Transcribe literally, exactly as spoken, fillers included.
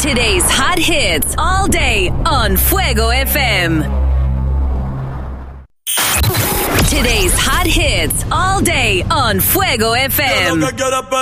Today's hot hits all day on Fuego F M. Today's hot hits all day on Fuego F M.